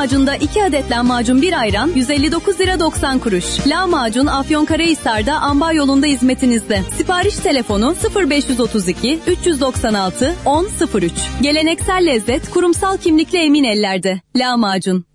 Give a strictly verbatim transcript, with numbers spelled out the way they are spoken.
Lahmacun'da iki adet lahmacun bir ayran yüz elli dokuz lira doksan kuruş. Lahmacun Afyonkarahisar'da Ambar yolunda hizmetinizde. Sipariş telefonu sıfır beş otuz iki üç doksan altı on sıfır üç. Geleneksel lezzet kurumsal kimlikle emin ellerde. Lahmacun.